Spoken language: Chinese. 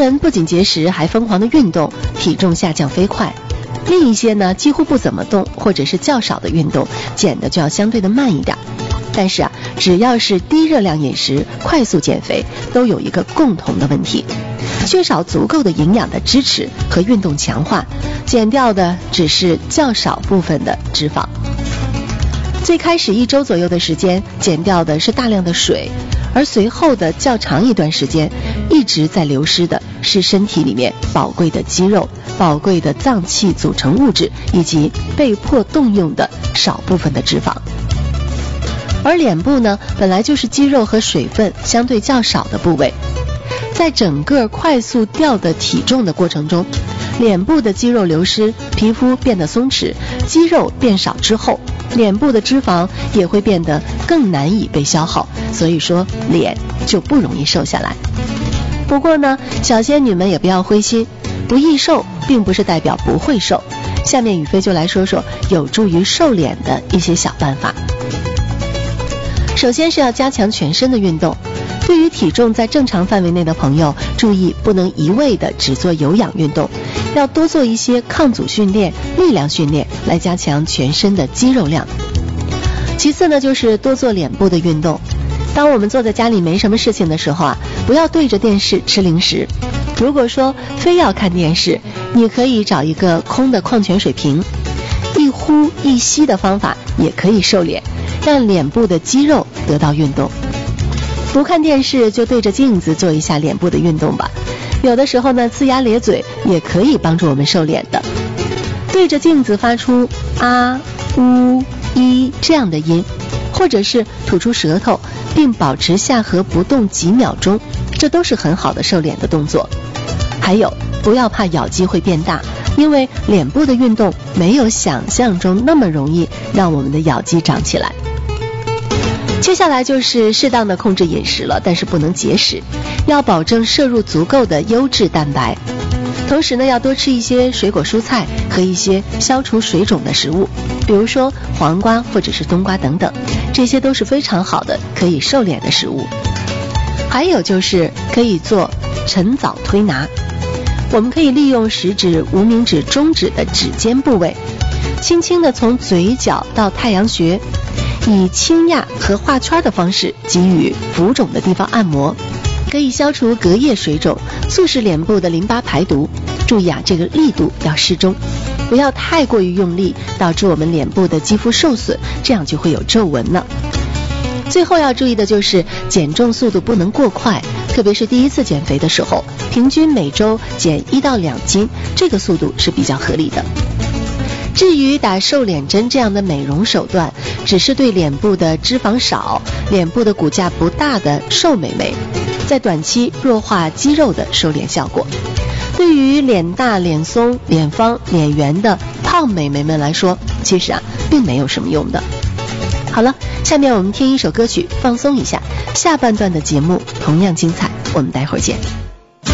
人不仅节食，还疯狂的运动，体重下降飞快。另一些呢，几乎不怎么动，或者是较少的运动，减的就要相对的慢一点。但是只要是低热量饮食，快速减肥，都有一个共同的问题，缺少足够的营养的支持和运动强化，减掉的只是较少部分的脂肪。最开始1周左右的时间，减掉的是大量的水，而随后的较长一段时间，一直在流失的是身体里面宝贵的肌肉、宝贵的脏器组成物质，以及被迫动用的少部分的脂肪。而脸部呢，本来就是肌肉和水分相对较少的部位，在整个快速掉的体重的过程中，脸部的肌肉流失，皮肤变得松弛，肌肉变少之后，脸部的脂肪也会变得更难以被消耗，所以说脸就不容易瘦下来。不过呢，小仙女们也不要灰心，不易瘦并不是代表不会瘦。下面雨飞就来说说有助于瘦脸的一些小办法。首先是要加强全身的运动，对于体重在正常范围内的朋友，注意不能一味的只做有氧运动，要多做一些抗阻训练、力量训练，来加强全身的肌肉量。其次呢，就是多做脸部的运动。当我们坐在家里没什么事情的时候不要对着电视吃零食。如果说非要看电视，你可以找一个空的矿泉水瓶，一呼一吸的方法也可以瘦脸，让脸部的肌肉得到运动。不看电视就对着镜子做一下脸部的运动吧，有的时候呢，呲牙咧嘴也可以帮助我们瘦脸的。对着镜子发出啊、呜、一这样的音，或者是吐出舌头并保持下颌不动几秒钟，这都是很好的瘦脸的动作。还有，不要怕咬肌会变大，因为脸部的运动没有想象中那么容易让我们的咬肌长起来。接下来就是适当的控制饮食了，但是不能节食，要保证摄入足够的优质蛋白。同时呢，要多吃一些水果蔬菜和一些消除水肿的食物，比如说黄瓜或者是冬瓜等等，这些都是非常好的可以瘦脸的食物。还有就是可以做晨早推拿，我们可以利用食指、无名指、中指的指尖部位，轻轻地从嘴角到太阳穴，以轻压和画圈的方式给予浮肿的地方按摩，可以消除隔夜水肿，促使脸部的淋巴排毒。注意这个力度要适中，不要太过于用力，导致我们脸部的肌肤受损，这样就会有皱纹了。最后要注意的就是减重速度不能过快，特别是第一次减肥的时候，平均每周减1到2斤，这个速度是比较合理的。至于打瘦脸针这样的美容手段，只是对脸部的脂肪少、脸部的骨架不大的瘦美眉，在短期弱化肌肉的瘦脸效果。对于脸大、脸松、脸方、脸圆的胖美眉们来说，其实并没有什么用的。好了，下面我们听一首歌曲放松一下，下半段的节目同样精彩，我们待会儿见。